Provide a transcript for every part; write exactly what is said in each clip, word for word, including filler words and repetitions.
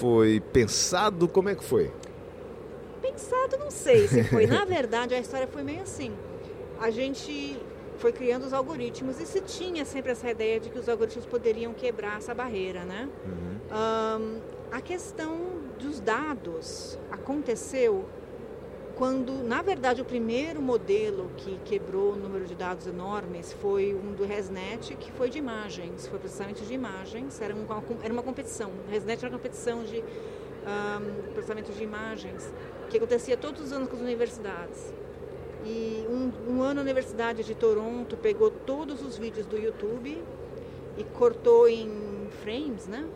foi pensado? Como é que foi? Pensado, não sei se foi. Na verdade, a história foi meio assim. A gente foi criando os algoritmos e se tinha sempre essa ideia de que os algoritmos poderiam quebrar essa barreira, né? Uhum. Um, a questão dos dados aconteceu quando, na verdade, o primeiro modelo que quebrou o número de dados enormes foi um do ResNet, que foi de imagens, foi processamento de imagens, era uma, era uma competição. O ResNet era uma competição de um, processamento de imagens, que acontecia todos os anos com as universidades. E um, um ano a Universidade de Toronto pegou todos os vídeos do YouTube e cortou em frames, né?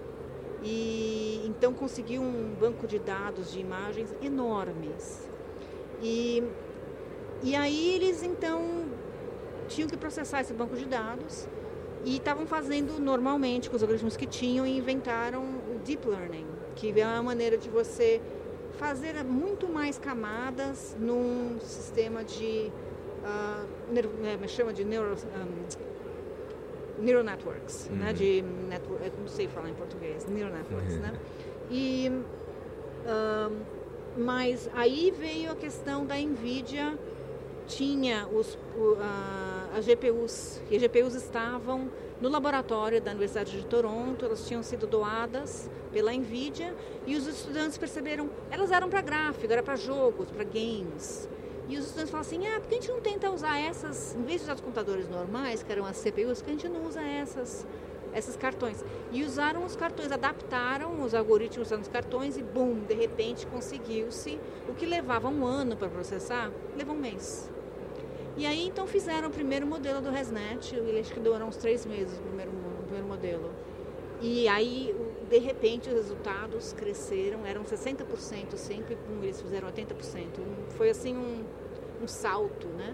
E então conseguiu um banco de dados de imagens enormes. E, e aí eles então tinham que processar esse banco de dados e estavam fazendo normalmente com os algoritmos que tinham e inventaram o Deep Learning, que é uma maneira de você fazer muito mais camadas num sistema de, uh, neuro, é, chama de neuro, um, neural networks, uhum. né, de network, eu não sei falar em português, neural networks, uhum. né, e um, mas aí veio a questão da NVIDIA, tinha os, uh, as G P Us, e as G P Us estavam no laboratório da Universidade de Toronto, elas tinham sido doadas pela NVIDIA e os estudantes perceberam, elas eram para gráfico, era para jogos, para games. E os estudantes falaram assim, ah, por que a gente não tenta usar essas, em vez de usar os computadores normais, que eram as C P Us, por que a gente não usa essas, esses cartões? E usaram os cartões, adaptaram os algoritmos nos cartões e, bum, de repente conseguiu-se, o que levava um ano para processar, levou um mês. E aí, então, fizeram o primeiro modelo do ResNet, e acho que duraram uns três meses o primeiro, o primeiro modelo. E aí, de repente, os resultados cresceram, eram sessenta por cento sempre, eles fizeram oitenta por cento. Foi, assim, um, um salto, né?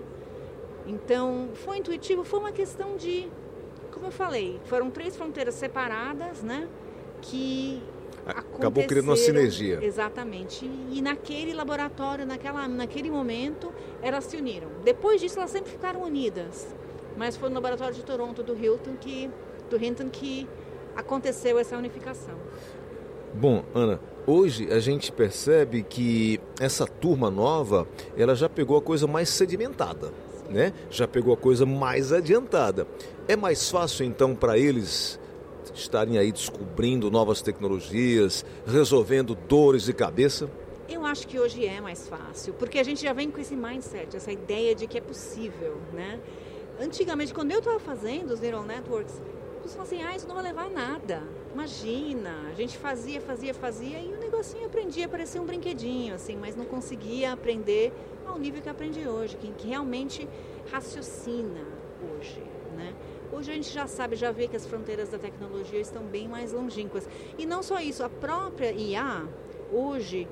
Então, foi intuitivo, foi uma questão de, como eu falei, foram três fronteiras separadas, né? Que acabou criando uma sinergia. Exatamente. E, e naquele laboratório, naquela, naquele momento, elas se uniram. Depois disso, elas sempre ficaram unidas. Mas foi no laboratório de Toronto, do Hilton, que, do Hinton, que aconteceu essa unificação. Bom, Ana, hoje a gente percebe que essa turma nova, ela já pegou a coisa mais sedimentada, né? Já pegou a coisa mais adiantada. É mais fácil, então, para eles estarem aí descobrindo novas tecnologias, resolvendo dores de cabeça? Eu acho que hoje é mais fácil, porque a gente já vem com esse mindset, essa ideia de que é possível, né? Antigamente, quando eu estava fazendo os neural networks, as pessoas falavam assim, ah, isso não vai levar a nada. Imagina, a gente fazia, fazia, fazia e o negocinho aprendia, parecia um brinquedinho, assim, mas não conseguia aprender ao nível que aprendi hoje, que, que realmente raciocina hoje, né? Hoje a gente já sabe, já vê que as fronteiras da tecnologia estão bem mais longínquas. E não só isso, a própria I A, hoje,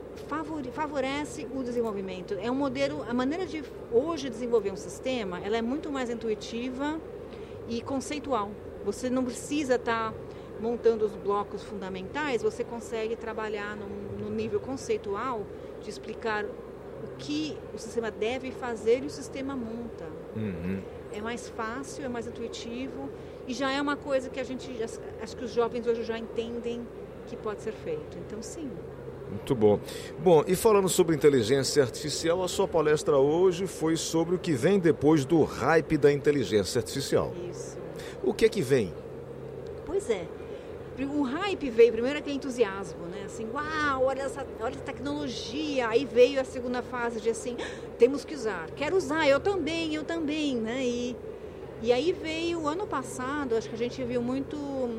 favorece o desenvolvimento. É um modelo, a maneira de hoje desenvolver um sistema, ela é muito mais intuitiva e conceitual. Você não precisa estar montando os blocos fundamentais, você consegue trabalhar no, no nível conceitual de explicar o que o sistema deve fazer e o sistema monta. Uhum. É mais fácil, é mais intuitivo e já é uma coisa que a gente, acho que os jovens hoje já entendem que pode ser feito. Então, sim. Muito bom. Bom, e falando sobre inteligência artificial, a sua palestra hoje foi sobre o que vem depois do hype da inteligência artificial. Isso. O que é que vem? Pois é. O hype veio, primeiro aquele entusiasmo, né? Assim, uau, olha essa, olha essa tecnologia. Aí veio a segunda fase de assim, temos que usar. Quero usar, eu também, eu também, né? E, e aí veio o ano passado, acho que a gente viu muito,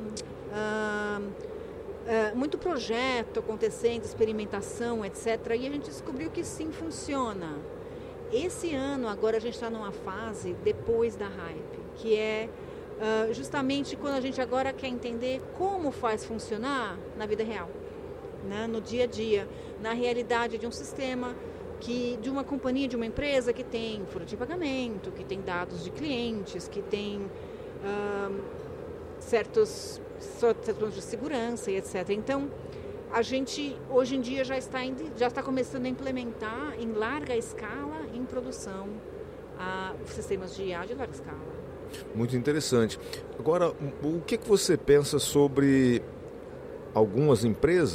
uh, uh, muito projeto acontecendo, experimentação, etcétera. E a gente descobriu que sim, funciona. Esse ano, agora a gente está numa fase depois da hype, que é Uh, justamente quando a gente agora quer entender como faz funcionar na vida real, né? No dia a dia, na realidade de um sistema, que, de uma companhia, de uma empresa que tem folha de pagamento, que tem dados de clientes, que tem uh, certos certos de segurança e etcétera. Então, a gente hoje em dia já está, indo, já está começando a implementar em larga escala, em produção, uh, sistemas de I A de larga escala. Muito interessante. Agora, o que, que você pensa sobre algumas empresas